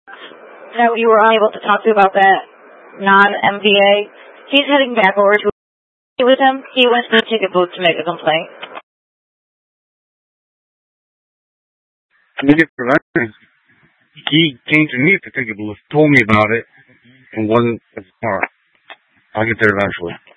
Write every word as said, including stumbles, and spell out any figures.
that you were unable to talk to about that non-M V A. He's heading back over to with him. He went to the ticket booth to make a complaint. Ticket for that? He came to me at the ticket booth, told me about it, and wasn't at the car. I'll get there eventually.